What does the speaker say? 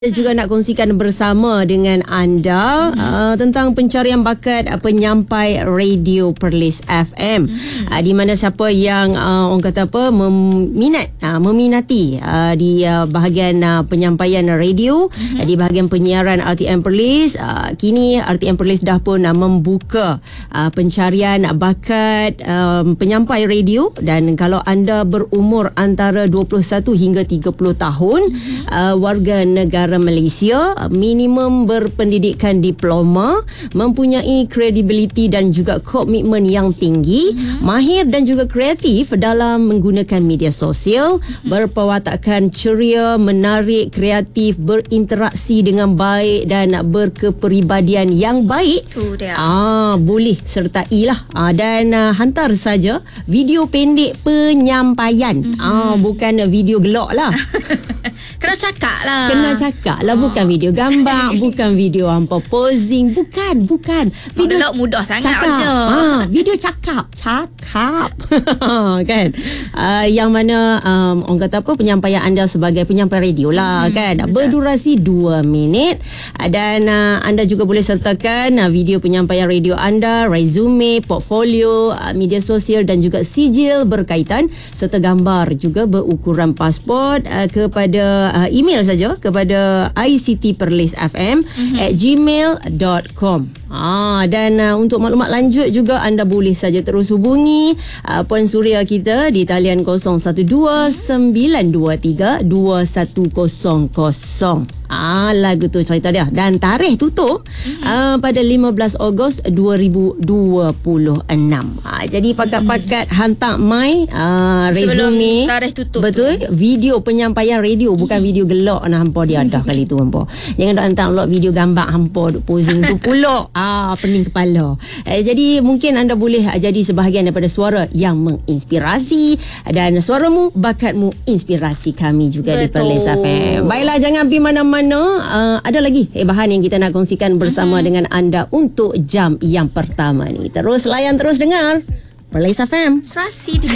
Saya juga nak kongsikan bersama dengan anda tentang pencarian bakat penyampai radio Perlis FM. Di mana siapa yang orang kata apa meminati di bahagian penyampaian radio, di bahagian penyiaran RTM Perlis, kini RTM Perlis dah pun membuka pencarian bakat penyampai radio. Dan kalau anda berumur antara 21 hingga 30 tahun, warga negara Malaysia, minimum berpendidikan diploma, mempunyai kredibiliti dan juga komitmen yang tinggi, mahir dan juga kreatif dalam menggunakan media sosial, berpewatakan ceria, menarik, kreatif, berinteraksi dengan baik dan berkepribadian yang baik. Tu dia. Boleh sertailah dan hantar saja video pendek penyampaian. Bukan video gelak lah. Kena cakap lah. Bukan video gambar, bukan video hampa posing, bukan. Video gelak mudah sangat cakap. je. Video cakap. Kan? Yang mana orang kata apa, penyampaian anda sebagai penyampai radio lah, kan? Berdurasi 2 minit dan anda juga boleh sertakan video penyampaian radio anda, resume, portfolio, media sosial dan juga sijil berkaitan serta gambar juga berukuran pasport kepada email saja kepada ictperlisfm@gmail.com. Dan untuk maklumat lanjut juga anda boleh saja terus hubungi Puan Suria kita di talian 012-923-2100. Lagu tu cerita dia. Dan tarikh tutup pada 15 Ogos 2026. Jadi pakat-pakat hantar my resume. Tarikh tutup. Betul. Video penyampaian radio, bukan video gelak nak hampa dia dah kali tu hampa. Jangan nak hantar lot video gambar hampa duk posing tu pula. Pening kepala. Jadi mungkin anda boleh jadi sebahagian daripada suara yang menginspirasi, dan suaramu, bakatmu, inspirasi kami juga. Betul. Di Perlis FM. Baiklah, jangan pergi mana-mana. Ada lagi bahan yang kita nak kongsikan bersama dengan anda untuk jam yang pertama ni. Terus layan, terus dengar Perlis FM. Serasi